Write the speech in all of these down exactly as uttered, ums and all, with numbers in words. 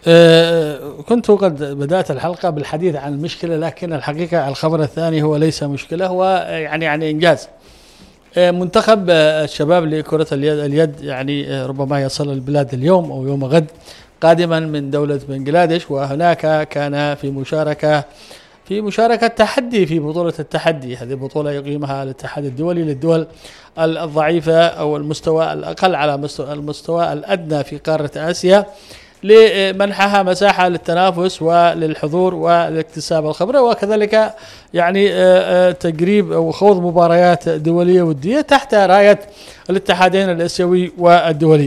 أه كنت قد بدأت الحلقة بالحديث عن المشكلة، لكن الحقيقة الخبر الثاني هو ليس مشكلة، هو يعني يعني إنجاز. أه منتخب أه الشباب لكرة اليد, اليد يعني أه ربما يصل البلاد اليوم أو يوم غد قادما من دولة بنغلاديش، وهناك كان في مشاركة في مشاركة تحدي في بطولة التحدي. هذه بطولة يقيمها الاتحاد الدولي للدول الضعيفة أو المستوى الأقل على مستوى المستوى الأدنى في قارة آسيا، لمنحها مساحة للتنافس وللحضور والاكتساب الخبرة، وكذلك يعني تجريب أو خوض مباريات دولية ودية تحت راية الاتحادين الآسيوي والدولي.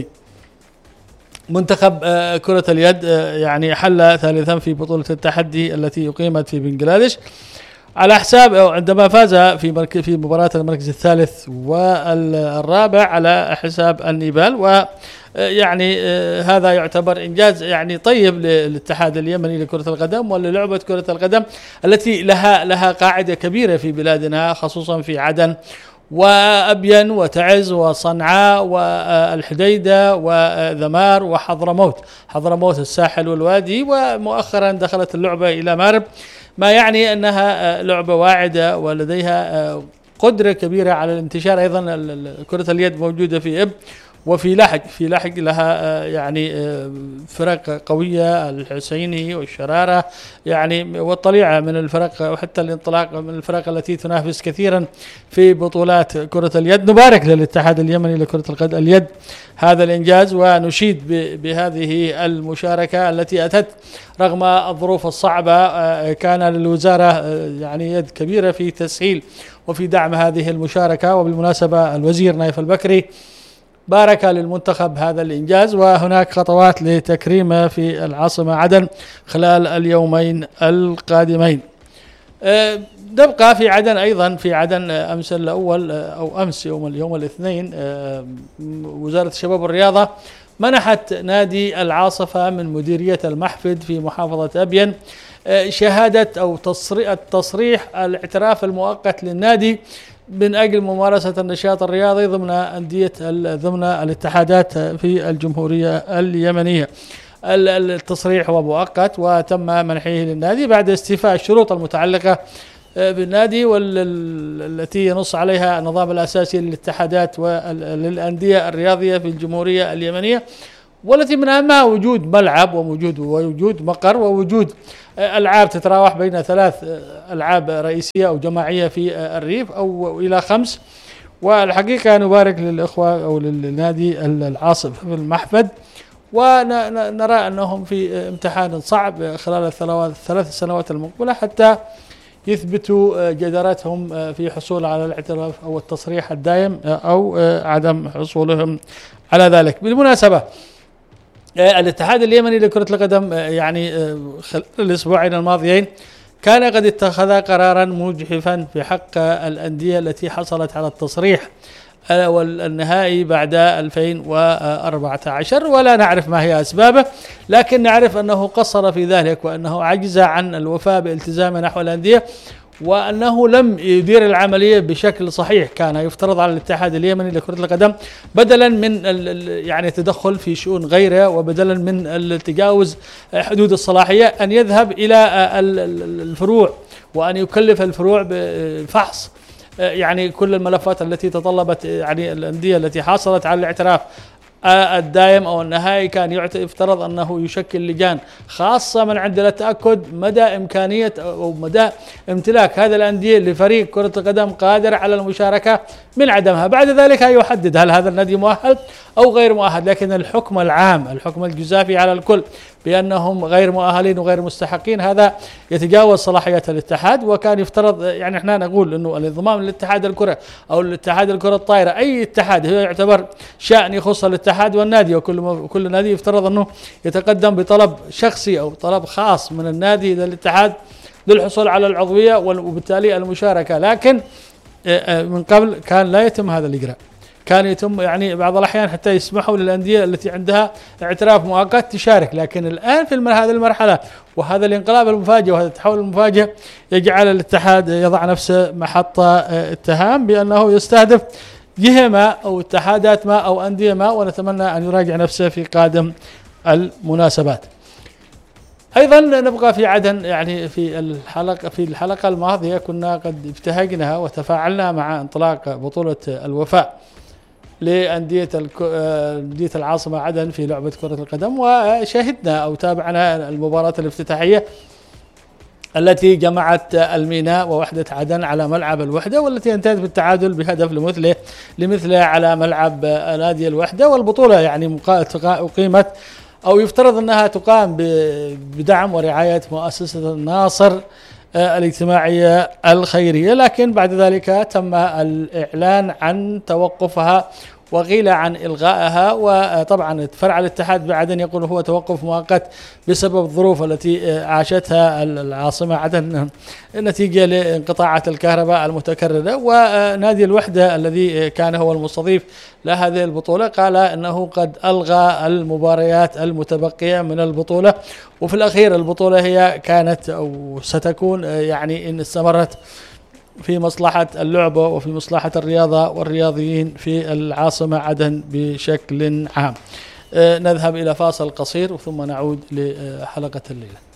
منتخب كرة اليد يعني حل ثالثا في بطولة التحدي التي أقيمت في بنغلاديش على حساب أو عندما فاز في في مباراة المركز الثالث والرابع على حساب النيبال، ويعني هذا يعتبر إنجاز يعني طيب للاتحاد اليمني لكرة القدم وللعبة كرة القدم التي لها لها قاعدة كبيرة في بلادنا، خصوصا في عدن وأبين وتعز وصنعاء والحديدة وذمار وحضرموت، حضرموت الساحل والوادي، ومؤخرا دخلت اللعبة إلى مارب، ما يعني أنها لعبة واعدة ولديها قدرة كبيرة على الانتشار. أيضا كرة اليد موجودة في إب وفي لحج، في لحج لها يعني فرق قوية، الحسيني والشرارة يعني والطليعة من الفرق، وحتى الانطلاق من الفرق التي تنافس كثيرا في بطولات كرة اليد. نبارك للاتحاد اليمني لكرة القدم اليد هذا الإنجاز، ونشيد بهذه المشاركة التي أتت رغم الظروف الصعبة. كان للوزارة يعني يد كبيرة في تسهيل وفي دعم هذه المشاركة، وبالمناسبة الوزير نايف البكري بارك للمنتخب هذا الإنجاز، وهناك خطوات لتكريمه في العاصمة عدن خلال اليومين القادمين. نبقى في عدن أيضا. في عدن أمس الأول أو أمس يوم اليوم الاثنين وزارة الشباب والرياضة منحت نادي العاصفة من مديرية المحفد في محافظة أبين شهادة أو تصريح الاعتراف المؤقت للنادي من أجل ممارسة النشاط الرياضي ضمن أندية ضمن الاتحادات في الجمهورية اليمنية. التصريح هو مؤقت وتم منحه للنادي بعد استيفاء الشروط المتعلقة بالنادي والتي ينص عليها النظام الأساسي للاتحادات وللأندية الرياضية في الجمهورية اليمنية، والتي من أهمها وجود ملعب ووجود ووجود مقر ووجود ألعاب تتراوح بين ثلاث ألعاب رئيسية أو جماعية في الريف أو إلى خمس. والحقيقة نبارك للإخوة أو للنادي العاصف في المحفد، ونرى أنهم في امتحان صعب خلال الثلاث سنوات المقبلة حتى يثبتوا جدارتهم في حصول على الاعتراف أو التصريح الدائم أو عدم حصولهم على ذلك. بالمناسبة الاتحاد اليمني لكرة القدم يعني خلال الأسبوعين الماضيين كان قد اتخذ قرارا مجحفا في حق الأندية التي حصلت على التصريح والنهائي بعد ألفين وأربعة عشر، ولا نعرف ما هي أسبابه، لكن نعرف أنه قصر في ذلك وأنه عجز عن الوفاء بالتزامه نحو الأندية، وأنه لم يدير العملية بشكل صحيح. كان يفترض على الاتحاد اليمني لكرة القدم بدلا من يعني التدخل في شؤون غيره وبدلا من التجاوز حدود الصلاحية أن يذهب إلى الفروع وأن يكلف الفروع بفحص يعني كل الملفات التي تطلبت يعني الأندية التي حصلت على الاعتراف الدائم أو النهائي. كان يفترض أنه يشكل لجان خاصة من عند التأكد مدى إمكانية أو مدى امتلاك هذا الأندية لفريق كرة القدم قادر على المشاركة من عدمها. بعد ذلك يحدد هل هذا النادي مؤهل أو غير مؤهل، لكن الحكم العام الحكم الجزافي على الكل بأنهم غير مؤهلين وغير مستحقين هذا يتجاوز صلاحية الاتحاد. وكان يفترض يعني احنا نقول انه الانضمام للاتحاد الكرة او الاتحاد الكرة الطائرة، اي اتحاد هو يعتبر شأن يخص الاتحاد والنادي، وكل كل نادي يفترض انه يتقدم بطلب شخصي او طلب خاص من النادي للاتحاد للحصول على العضوية وبالتالي المشاركة. لكن من قبل كان لا يتم هذا الإجراء، كان يتم يعني بعض الأحيان حتى يسمحوا للأندية التي عندها اعتراف مؤقت تشارك. لكن الآن في هذه المرحلة وهذا الانقلاب المفاجئ وهذا التحول المفاجئ يجعل الاتحاد يضع نفسه محطة اتهام بأنه يستهدف جهة ما أو اتحادات ما أو أندية ما، ونتمنى أن يراجع نفسه في قادم المناسبات. أيضا نبقى في عدن. يعني في الحلقة في الحلقة الماضية كنا قد ابتهجنا وتفاعلنا مع انطلاق بطولة الوفاء لأندية أندية العاصمة عدن في لعبة كرة القدم، وشاهدنا أو تابعنا المباراة الافتتاحية التي جمعت الميناء ووحدة عدن على ملعب الوحدة، والتي انتهت بالتعادل بهدف لمثله لمثله على ملعب نادي الوحدة. والبطولة يعني أقيمت أو يفترض أنها تقام بدعم ورعاية مؤسسة الناصر الاجتماعية الخيرية، لكن بعد ذلك تم الإعلان عن توقفها وقيل عن إلغائها. وطبعا فرع الاتحاد بعدن يقول هو توقف مؤقت بسبب الظروف التي عاشتها العاصمة عدن نتيجة لانقطاعات الكهرباء المتكررة. ونادي الوحدة الذي كان هو المستضيف لهذه البطولة قال أنه قد ألغى المباريات المتبقية من البطولة، وفي الأخير البطولة هي كانت أو ستكون يعني إن استمرت في مصلحة اللعبة وفي مصلحة الرياضة والرياضيين في العاصمة عدن بشكل عام. نذهب إلى فاصل قصير ثم نعود لحلقة الليلة.